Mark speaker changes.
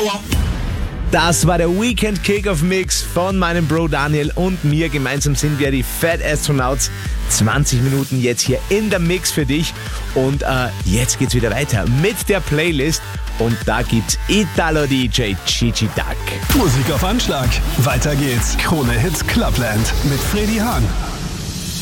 Speaker 1: Das war der Weekend Kickoff Mix von meinem Bro Daniel und mir. Gemeinsam sind wir die Fat Astronauts. 20 Minuten jetzt hier in der Mix für dich. Und jetzt geht's wieder weiter mit der Playlist. Und da gibt's Italo DJ Gigi Duck.
Speaker 2: Musik auf Anschlag. Weiter geht's. Krone Hits Clubland mit Freddy Hahn.